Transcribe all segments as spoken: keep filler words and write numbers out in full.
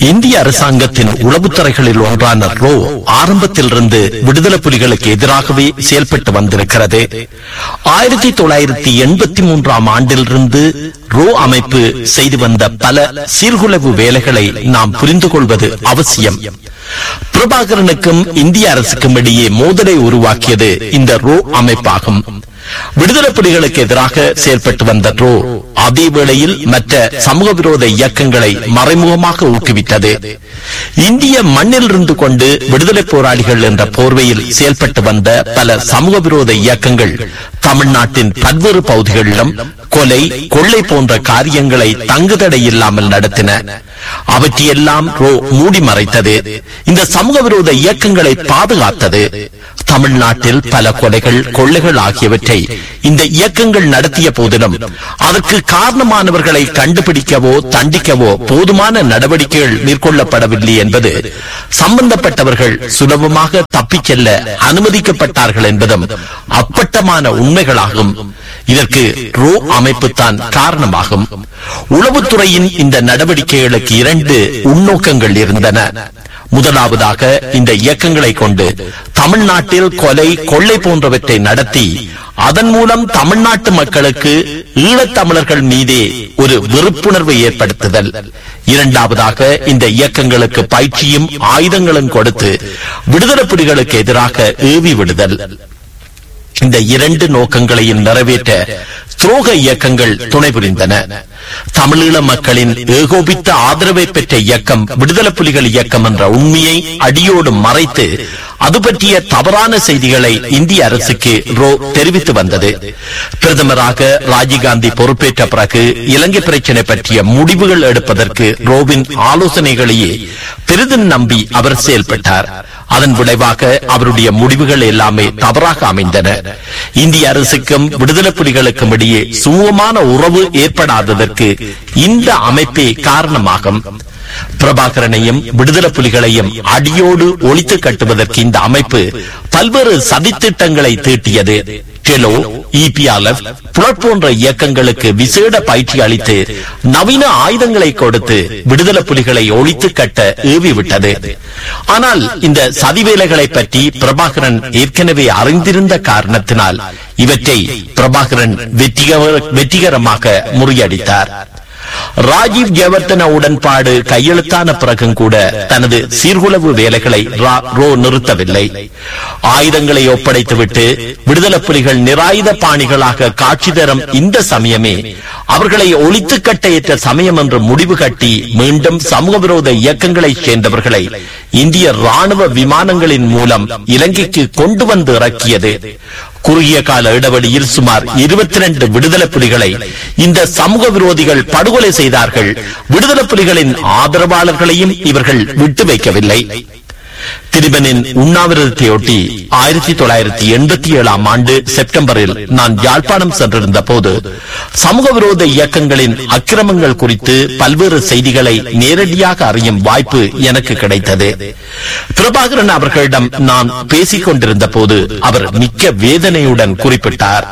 இந்திய அரசாங்கத்தின் உளவுத்துறைகளில் ஒன்றான ரோ ஆரம்பத்திலிருந்து விடுதலை புலிகளுக்கு எதிராகவே செயல்பட்டு வந்திருக்கிறது. ஆயிரத்தி தொள்ளாயிரத்தி எண்பத்தி மூன்றாம் ஆண்டிலிருந்து ரோ அமைப்பு செய்து வந்த பல சீர்குலைவு வேலைகளை நாம் புரிந்து கொள்வது அவசியம். பிரபாகரனுக்கும் இந்திய அரசுக்கும் இடையே மோதலை உருவாக்கியது இந்த ரோ அமைப்பாகும். விடுதலை புலிகளுக்கு எதிராக செயல்பட்டு வந்த ரோ அதே வேளையில் மற்ற சமூக விரோத இயக்கங்களை மறைமுகமாக ஊக்குவித்தது. இந்திய மண்ணில் இருந்து கொண்டு விடுதலை போராளிகள் என்ற போர்வையில் செயல்பட்டு வந்த பல சமூக விரோத இயக்கங்கள் தமிழ்நாட்டின் பல்வேறு பகுதிகளிலும் கொலை கொள்ளை போன்ற காரியங்களை தங்குதடை இல்லாமல் நடத்தின. அவற்றையெல்லாம் ரோ மூடி மறைத்தது. இந்த சமூக விரோத இயக்கங்களை பாதுகாத்தது. தமிழ்நாட்டில் பல கொலைகள் கொள்ளைகள் ஆகியவற்றை இந்த இயக்கங்கள் நடத்திய போதிலும் அதற்கு காரணமானவர்களை கண்டுபிடிக்கவோ தண்டிக்கவோ போதுமான நடவடிக்கைகள் மேற்கொள்ளப்படவில்லை என்பது, சம்பந்தப்பட்டவர்கள் சுலபமாக தப்பிச் செல்ல அனுமதிக்கப்பட்டார்கள் என்பதும் அப்பட்டமான உண்மைகளாகும். இதற்கு ரோ அமைப்பு தான் காரணமாகும். உளவுத்துறையின் இந்த நடவடிக்கைகளுக்கு இரண்டு உள்நோக்கங்கள் இருந்தன. முதலாவதாக, இந்த இயக்கங்களை கொண்டு தமிழ்நாட்டில் கொலை கொள்ளை போன்றவற்றை நடத்தி அதன் மூலம் தமிழ்நாட்டு மக்களுக்கு ஈழத்தமிழர்கள் மீதே ஒரு வெறுப்புணர்வை ஏற்படுத்துதல். இரண்டாவதாக, இந்த இயக்கங்களுக்கு பயிற்சியும் ஆயுதங்களும் கொடுத்து விடுதலை புலிகளுக்கு எதிராக ஏவி விடுதல். இந்த இரண்டு நோக்கங்களையும் நிறைவேற்ற துரோக இயக்கங்கள் துணை புரிந்தன. தமிழீழ மக்களின் ஏகோபித்த ஆதரவை பெற்ற இயக்கம் விடுதலை புலிகள் இயக்கம் என்ற உண்மையை அடியோடு மறைத்து அது பற்றிய தவறான செய்திகளை இந்திய அரசுக்கு ரோ தெரிவித்து வந்தது. பிரதமராக ராஜீவ்காந்தி பொறுப்பேற்ற பிறகு இலங்கை பிரச்சினை பற்றிய முடிவுகள் எடுப்பதற்கு ரோவின் ஆலோசனைகளையே பெரிதும் நம்பி அவர் செயல்பட்டார். அதன் விளைவாக அவருடைய முடிவுகள் எல்லாமே தவறாக அமைந்தன. இந்திய அரசுக்கும் விடுதலை புலிகளுக்கும் இடையே சுமூகமான உறவு ஏற்படாததற்கு இந்த அமைப்பே காரணமாகும். பிரபாகரனையும் விடுதலை புலிகளையும் அடியோடு ஒழித்து கட்டுவதற்கு இந்த அமைப்பு பல்வேறு சதித்திட்டங்களை தீட்டியது. டெலோ, இபிஆர்எஃப், புலட் போன்ற இயக்கங்களுக்கு விசேட பயிற்சி அளித்து நவீன ஆயுதங்களை கொடுத்து விடுதலை புலிகளை ஒழித்து கட்ட ஏவிவிட்டது. ஆனால் இந்த சதிவேலைகளை பற்றி பிரபாகரன் ஏற்கனவே அறிந்திருந்த காரணத்தினால் இவற்றை பிரபாகரன் வெற்றிகரமாக முறியடித்தார். ராஜீவ் ஜெயவர்தன உடன்பாடு கையெழுத்தான பிறகும் கூட தனது சீர்குலைவு வேலைகளை ரோ நிறுத்தவில்லை. ஆயுதங்களை ஒப்படைத்துவிட்டு விடுதலை புலிகள் நிராயுத பாணிகளாக காட்சி தரும் இந்த சமயமே அவர்களை ஒழித்து கட்ட ஏற்ற சமயம் என்று முடிவு கட்டி மீண்டும் சமூக விரோத இயக்கங்களை சேர்ந்தவர்களை இந்திய ராணுவ விமானங்களின் மூலம் இலங்கைக்கு கொண்டு வந்து இறக்கியது. குறுகிய கால இடைவெளியில் சுமார் இருபத்தி இரண்டு விடுதலை புலிகளை இந்த சமூக விரோதிகள் படுகொலை செய்தார்கள். விடுதலை புலிகளின் ஆதரவாளர்களையும் இவர்கள் விட்டு வைக்கவில்லை. திரிபனின் உண்ணாவிரதத்தையொட்டி ஆயிரத்தி தொள்ளாயிரத்தி எண்பத்தி ஏழாம் ஆண்டு செப்டம்பரில் நான் யாழ்ப்பாணம் சென்றிருந்த போது சமூக விரோத இயக்கங்களின் அக்கிரமங்கள் குறித்து பல்வேறு செய்திகளை நேரடியாக அறியும் வாய்ப்பு எனக்கு கிடைத்தது. பிரபாகரன் அவர்களிடம் நான் பேசிக் கொண்டிருந்த போது அவர் மிக்க வேதனையுடன் குறிப்பிட்டார்,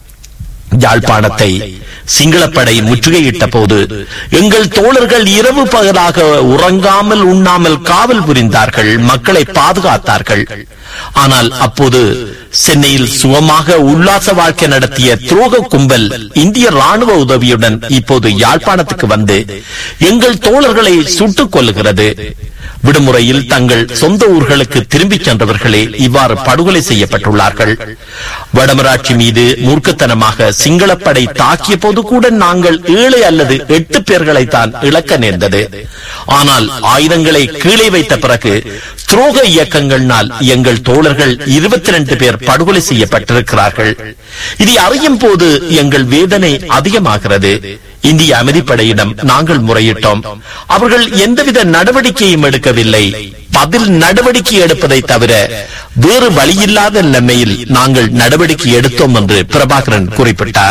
யாழ்ப்பாணத்தை சிங்களப்படை முற்றுகையிட்ட போது எங்கள் தோழர்கள் இரவு பகலாக உறங்காமல் உண்ணாமல் காவல் புரிந்தார்கள், மக்களை பாதுகாத்தார்கள். ஆனால் அப்போது சென்னையில் சுகமாக உல்லாச வாழ்க்கை நடத்திய துரோக கும்பல் இந்திய ராணுவ உதவியுடன் இப்போது யாழ்ப்பாணத்துக்கு வந்து எங்கள் தோழர்களை சுட்டுக் கொல்லுகிறது. விடுமுறையில் தங்கள் சொந்த ஊர்களுக்கு திரும்பிச் சென்றவர்களே இவ்வாறு படுகொலை செய்யப்பட்டுள்ளார்கள். வடமராட்சி மீது மூர்க்கத்தனமாக சிங்களப்படை தாக்கிய போது கூட நாங்கள் ஏழு அல்லது எட்டு பேர்களை தான் இழக்க நேர்ந்தது. ஆனால் ஆயுதங்களை கீழே வைத்த பிறகு துரோக இயக்கங்களால் எங்கள் தோழர்கள் இருபத்தி இரண்டு பேர் படுகொலை செய்யப்பட்டிருக்கிறார்கள். இதை அறியும் போது எங்கள் வேதனை அதிகமாகிறது. இந்திய அமைதிப்படையிடம் நாங்கள் முறையிட்டோம். அவர்கள் எந்தவித நடவடிக்கையும் எடுக்கவில்லை. பதில் நடவடிக்கை எடுப்பதை தவிர வேறு வழியில்லாத நிலைமையில் நாங்கள் நடவடிக்கை எடுத்தோம் என்று பிரபாகரன் குறிப்பிட்டார்.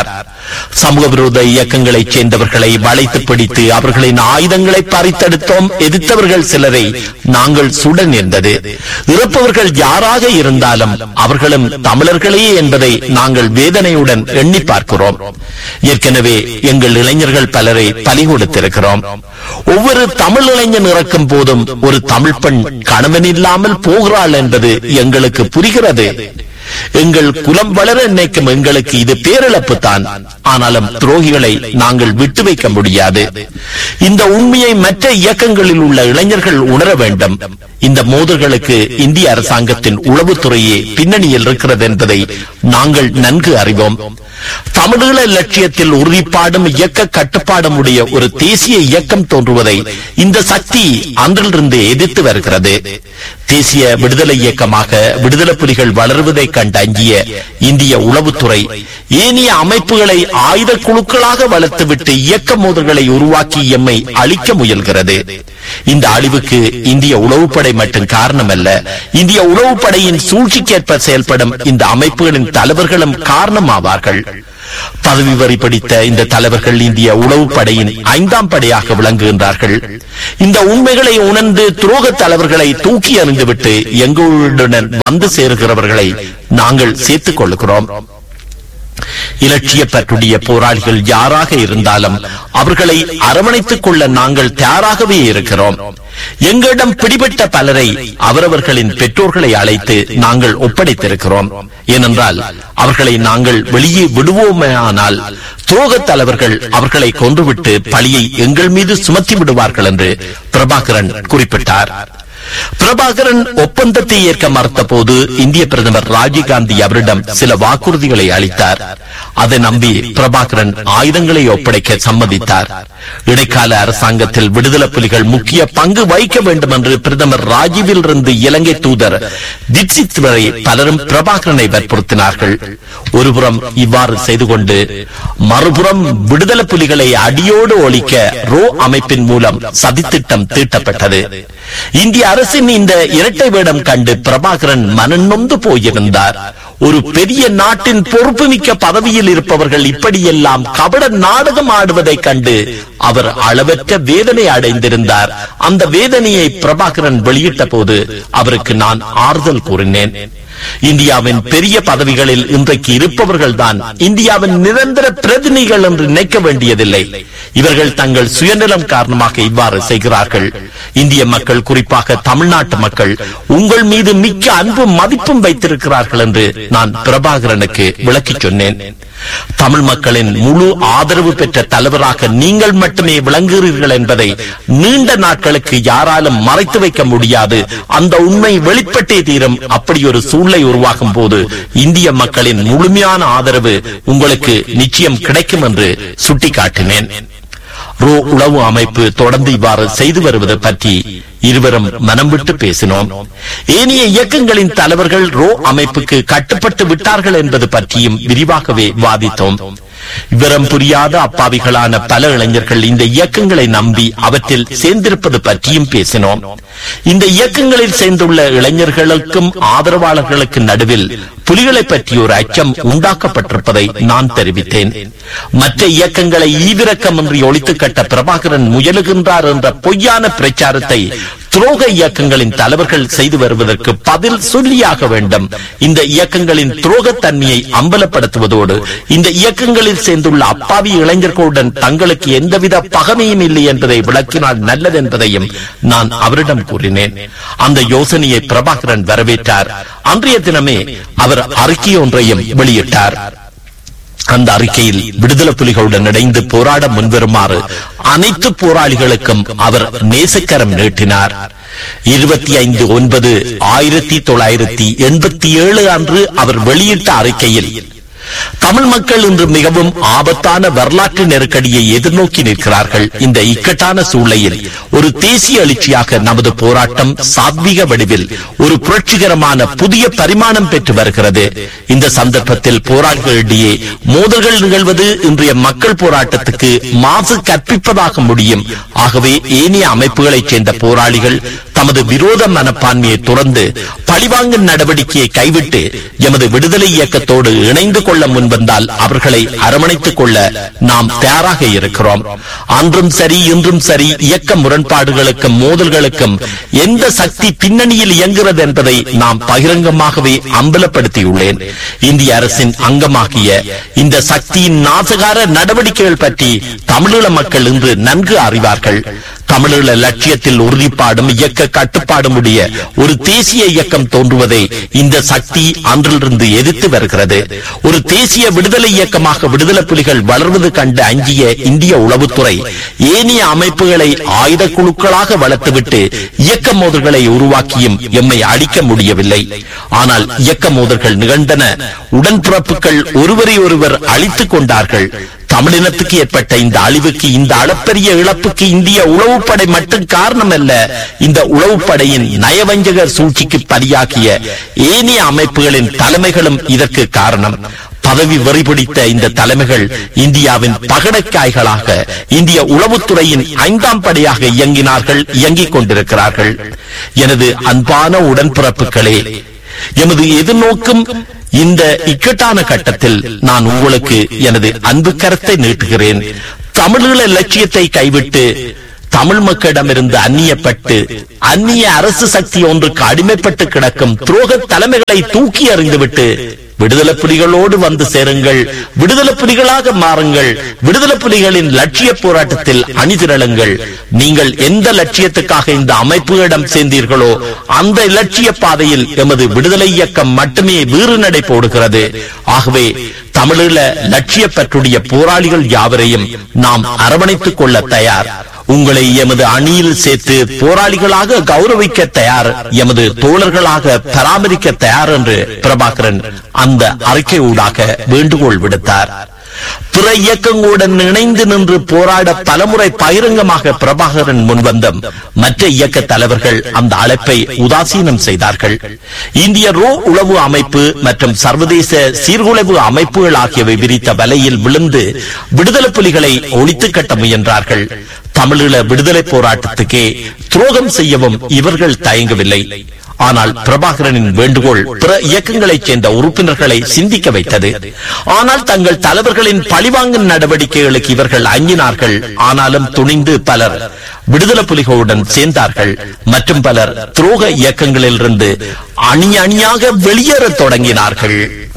சமூக விரோத இயக்கங்களைச் சேர்ந்தவர்களை வளைத்து பிடித்து அவர்களின் ஆயுதங்களை பறித்தெடுத்தோம். எதிர்த்தவர்கள் சிலரை நாங்கள் சுட நேர்ந்தது. இறப்பவர்கள் யாராக இருந்தாலும் அவர்களும் தமிழர்களே என்பதை நாங்கள் வேதனையுடன் எண்ணி பார்க்கிறோம். ஏற்கனவே எங்கள் இளைஞர்கள் பலரை பலி கொடுத்திருக்கிறோம். ஒவ்வொரு தமிழ் இளைஞன் இறக்கும் போதும் ஒரு தமிழ் பெண் கணவன் இல்லாமல் போகிறாள் என்பது எங்களுக்கு புரிகிறது. எங்கள் குலம் வளர நினைக்கும் எங்களுக்கு இது பேரிழப்பு தான். ஆனாலும் துரோகிகளை நாங்கள் விட்டு வைக்க முடியாது. இந்த உண்மையை மற்ற இயக்கங்களில் உள்ள இளைஞர்கள் உணர வேண்டும். இந்த மோதல்களுக்கு இந்திய அரசாங்கத்தின் உளவுத்துறையே பின்னணியில் இருக்கிறது என்பதை நாங்கள் நன்கு அறிவோம். தமிழீழ லட்சியத்தில் உறுதிப்பாடும் இயக்க கட்டுப்பாடும் உடைய ஒரு தேசிய இயக்கம் தோன்றுவதை இந்த சக்தி அன்றிலிருந்து எதிர்த்து வருகிறது. தேசிய விடுதலை இயக்கமாக விடுதலை புலிகள் வளருவதை கண்டு அஞ்சிய இந்திய உளவுத்துறை ஏனைய அமைப்புகளை ஆயுத குழுக்களாக வளர்த்துவிட்டு இயக்க மோதல்களை உருவாக்கி எம்மை அழிக்க முயல்கிறது. இந்த அழிவுக்கு இந்திய உளவுப்படை மட்டும் காரணமல்ல, இந்திய உளவுப்படையின் சூழ்ச்சிக்கேற்ப செயல்படும் இந்த அமைப்புகளின் தலைவர்களும் காரணமாவார்கள். பதவி வரி படித்த இந்த தலைவர்கள் இந்திய உளவுப்படையின் ஐந்தாம் படையாக விளங்குகின்றார்கள். இந்த உண்மைகளை உணர்ந்து துரோக தலைவர்களை தூக்கி எறிந்துவிட்டு எங்களுடன் வந்து சேர்கிறவர்களை நாங்கள் சேர்த்துக் கொள்கிறோம். இலட்சிய பற்றுடைய போராளிகள் யாராக இருந்தாலும் அவர்களை அரவணைத்துக் கொள்ள நாங்கள் தயாராகவே இருக்கிறோம். எங்களிடம் பிடிபட்ட பலரை அவரவர்களின் பெற்றோர்களை அழைத்து நாங்கள் ஒப்படைத்திருக்கிறோம். ஏனென்றால் அவர்களை நாங்கள் வெளியே விடுவோமேயானால் துரோக தலைவர்கள் அவர்களை கொன்றுவிட்டு பழியை எங்கள் மீது சுமத்தி விடுவார்கள் என்று பிரபாகரன் குறிப்பிட்டார். பிரபாகரன் ஒப்பந்தத்தை ஏற்க மறுத்த போது இந்திய பிரதமர் ராஜீவ்காந்தி அவரிடம் சில வாக்குறுதிகளை அளித்தார். அதை நம்பி பிரபாகரன் ஆயுதங்களை ஒப்படைக்க சம்மதித்தார். இடைக்கால அரசாங்கத்தில் விடுதலை புலிகள் முக்கிய பங்கு வகிக்க வேண்டும் என்று பிரதமர் ராஜீவில் இருந்து இலங்கை தூதர் தீட்சித் வரை பலரும் பிரபாகரனை வற்புறுத்தினார்கள். ஒருபுறம் இவ்வாறு செய்து கொண்டு மறுபுறம் விடுதலை புலிகளை அடியோடு ஒழிக்க ரோ அமைப்பின் மூலம் சதித்திட்டம் தீட்டப்பட்டது. இந்திய அரசின் இந்த இரட்டை வேடம் கண்டு பிரபாகரன் மனநொந்து போயிருந்தார். ஒரு பெரிய நாட்டின் பொறுப்புமிக்க பதவியில் இருப்பவர்கள் இப்படியெல்லாம் கபட நாடகம் ஆடுவதை கண்டு அவர் அளவற்ற வேதனை அடைந்திருந்தார். அந்த வேதனையை பிரபாகரன் வெளியிட்ட போது அவருக்கு நான் ஆறுதல் கூறினேன். இந்தியாவின் பெரிய பதவிகளில் இன்றைக்கு இருப்பவர்கள் தான் இந்தியாவின் நிரந்தர பிரதிநிதிகள் என்று நினைக்க வேண்டியதில்லை. இவர்கள் தங்கள் சுயநலம் காரணமாக இவ்வாறு செய்கிறார்கள். இந்திய மக்கள், குறிப்பாக தமிழ்நாட்டு மக்கள் உங்கள் மீது மிக்க அன்பும் மதிப்பும் வைத்திருக்கிறார்கள் என்று நான் பிரபாகரனுக்கு விளக்கிச் சொன்னேன். தமிழ் மக்களின் முழு ஆதரவு பெற்ற தலைவராக நீங்கள் மட்டுமே விளங்குகிறீர்கள் என்பதை நீண்ட நாட்களுக்கு யாராலும் மறைத்து வைக்க முடியாது. அந்த உண்மை வெளிப்பட்டே தீரும். அப்படி ஒரு சூழ்நிலை உருவாகும் போது இந்திய மக்களின் முழுமையான ஆதரவு உங்களுக்கு நிச்சயம் கிடைக்கும் என்று சுட்டிக்காட்டினேன். ரோ உளவு அமைப்பு தொடர்ந்து இவ்வாறு செய்து வருவது பற்றி இருவரும் மனம் விட்டு பேசினோம். ஏனைய இயக்கங்களின் தலைவர்கள் ரோ அமைப்புக்கு கட்டுப்பட்டு விட்டார்கள் என்பது பற்றியும் விரிவாகவே வாதித்தோம். விவரம் புரியாத அப்பாவிகளான பல இளைஞர்கள் இந்த இயக்கங்களை நம்பி அவற்றில் சேர்ந்திருப்பது பற்றியும் பேசினோம். இந்த இயக்கங்களில் சேர்ந்துள்ள இளைஞர்களுக்கும் ஆதரவாளர்களுக்கு நடுவில் புலிகளை பற்றி ஒரு அச்சம் உண்டாக்கப்பட்டிருப்பதை நான் தெரிவித்தேன். மற்ற இயக்கங்களை ஈவிரக்கமின்றி ஒழித்து கட்ட பிரபாகரன் முயலுகின்றார் என்ற பொய்யான பிரச்சாரத்தை துரோக இயக்கங்களின் தலைவர்கள் செய்து வருவதற்கு பதில் சொல்லியாக வேண்டும். இந்த இயக்கங்களின் துரோகத்தன்மையை அம்பலப்படுத்துவதோடு இந்த இயக்கங்களில் சேர்ந்துள்ள அப்பாவி இளைஞர்களுடன் தங்களுக்கு எந்தவித பகமையும் இல்லை என்பதை விளக்கினால் நல்லது என்பதையும் நான் அவரிடம் கூறினேன். அந்த யோசனையை பிரபாகரன் வரவேற்றார். அன்றைய தினமே அவர் அறிக்கை ஒன்றையும் வெளியிட்டார். அந்த அறிக்கையில் விடுதலை புலிகளுடன் இணைந்து போராட முன்வருமாறு அனைத்து போராளிகளுக்கும் அவர் நேசக்கரம் நீட்டினார். இருபத்தி ஐந்து ஒன்பது ஆயிரத்தி தொள்ளாயிரத்தி எண்பத்தி ஏழு அன்று அவர் வெளியிட்ட அறிக்கையில் தமிழ் மக்கள் இன்று மிகவும் ஆபத்தான வரலாற்று நெருக்கடியை எதிர்நோக்கி நிற்கிறார்கள். இந்த இக்கட்டான சூழ்நிலையில் ஒரு தேசிய எழுச்சியாக நமது போராட்டம் சாத்வீக வடிவில் ஒரு புரட்சிகரமான புதிய பரிமாணம் பெற்று வருகிறது. இந்த சந்தர்ப்பத்தில் போராளிகளிடையே மோதல்கள் நிகழ்வது இன்றைய மக்கள் போராட்டத்துக்கு மாசு கற்பிப்பதாக முடியும். ஆகவே ஏனைய அமைப்புகளைச் சேர்ந்த போராளிகள் தமது விரோத மனப்பான்மையை துறந்து பழிவாங்கும் நடவடிக்கையை கைவிட்டு எமது விடுதலை இயக்கத்தோடு இணைந்து கொள்ள முன்வந்தால் அவர்களை அரவணைத்துக் கொள்ள நாம் தயாராக இருக்கிறோம். அன்றும் சரி இன்றும் சரி இயக்க முரண்பாடுகளுக்கும் மோதல்களுக்கும் எந்த சக்தி பின்னணியில் இயங்குகிறது என்பதை நாம் பகிரங்கமாகவே அம்பலப்படுத்தியுள்ளேன். இந்திய அரசின் அங்கமாகிய இந்த சக்தியின் நாசகார நடவடிக்கைகள் பற்றி தமிழீழ மக்கள் இன்று நன்கு அறிவார்கள். தமிழீழ லட்சியத்தில் உறுதிப்பாடும் இயக்க கட்டுப்பாடும் உடைய ஒரு தேசிய இயக்கம் தோன்றுவதை இந்த சக்தி அன்றிலிருந்து எதிர்த்து வருகிறது. ஒரு தேசிய விடுதலை இயக்கமாக விடுதலை புலிகள் வளர்வது கண்டு அஞ்சிய இந்திய உளவுத்துறை ஏனைய அமைப்புகளை ஆயுத குழுக்களாக வளர்த்துவிட்டு இயக்க மோதல்களை உருவாக்கியும் எம்மை அழிக்க முடியவில்லை. ஆனால் இயக்க மோதல்கள் நிகழ்ந்தன. உடன்பிறப்புகள் ஒருவரை ஒருவர் அழித்துக் கொண்டார்கள். தமிழினத்துக்கு ஏற்பட்ட இந்த அழிவுக்கு, இந்த அளப்பரிய இழப்புக்கு இந்திய உளவுப்படை மட்டும் காரணம் அல்ல. இந்த உளவுப்படையின் நயவஞ்சகர் சூழ்ச்சிக்கு பலியாகிய ஏனைய அமைப்புகளின் தலைமைகளும் இதற்கு காரணம். பதவி வெறி பிடித்த இந்த தலைமைகள் இந்தியாவின் பகடைக்காய்களாக இந்திய உளவுத்துறையின் ஐந்தாம் படையாக இயங்கினார்கள், இயங்கிக் கொண்டிருக்கிறார்கள். எனது அன்பான உடன்பிறப்புகளே, எமது எதிர்நோக்கும் இந்த இக்கட்டான கட்டத்தில் நான் உங்களுக்கு எனது அன்பு கரத்தை நீட்டுகிறேன். தமிழீழ லட்சியத்தை கைவிட்டு தமிழ் மக்களிடமிருந்து அந்நியப்பட்டு அந்நிய அரசு சக்தி ஒன்றுக்கு அடிமைப்பட்டு கிடக்கும் துரோக தலைமைகளை தூக்கி எறிந்துவிட்டு விடுதலை புலிகளோடு வந்து சேருங்கள். விடுதலை புலிகளாக மாறுங்கள். விடுதலை புலிகளின் லட்சிய போராட்டத்தில் அணிதிரளுங்கள். நீங்கள் எந்த லட்சியத்துக்காக இந்த அமைப்புகளிடம் சேர்ந்தீர்களோ அந்த இலட்சிய பாதையில் எமது விடுதலை இயக்கம் மட்டுமே வீறு நடை போடுகிறது. ஆகவே தமிழீழ லட்சிய பற்றுடைய போராளிகள் யாவரையும் நாம் அரவணைத்துக் கொள்ள தயார். உங்களை எமது அணியில் சேர்த்து போராளிகளாக கௌரவிக்க தயார், எமது தோழர்களாக பராமரிக்க தயார் என்று பிரபாகரன் அந்த அறிக்கை ஊடாக வேண்டுகோள் விடுத்தார். பிற இயக்கங்களுடன் இணைந்து நின்று போராட பலமுறை பகிரங்கமாக பிரபாகரன் முன்வந்தும் மற்ற இயக்க தலைவர்கள் அந்த அழைப்பை உதாசீனம் செய்தார்கள். இந்திய ரோ உளவு அமைப்பு மற்றும் சர்வதேச சீர்குலைவு அமைப்புகள் ஆகியவை விரித்த வலையில் விழுந்து விடுதலை புலிகளை ஒழித்து கட்ட முயன்றார்கள். தமிழீழ விடுதலை போராட்டத்துக்கே துரோகம் செய்யவும் இவர்கள் தயங்கவில்லை. ஆனால் பிரபாகரனின் வேண்டுகோள் பிற இயக்கங்களைச் சேர்ந்த உறுப்பினர்களை சிந்திக்க வைத்தது. ஆனால் தங்கள் தலைவர்களின் பழிவாங்கும் நடவடிக்கைகளுக்கு இவர்கள் அஞ்சினார்கள். ஆனாலும் துணிந்து பலர் விடுதலை புலிகளுடன் சேர்ந்தார்கள். மற்றும் பலர் துரோக இயக்கங்களில் இருந்து அணி அணியாக வெளியேற தொடங்கினார்கள்.